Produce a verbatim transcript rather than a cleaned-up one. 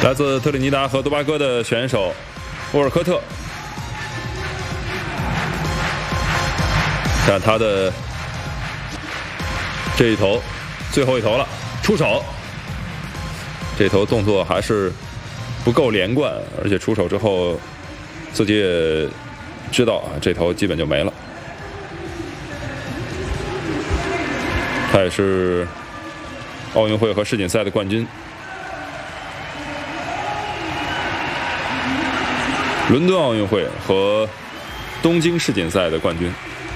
来自特立尼达和多巴哥的选手沃尔科特，看他的这一投，最后一投了，出手。这投动作还是不够连贯，而且出手之后自己也知道啊，这头基本就没了。他也是奥运会和世锦赛的冠军。伦敦奥运会和东京世锦赛的冠军。